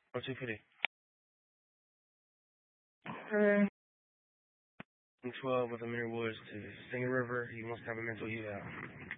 Or 250. Hmm. 12 with Amir Woods to Singer River. He wants to have a mental eval.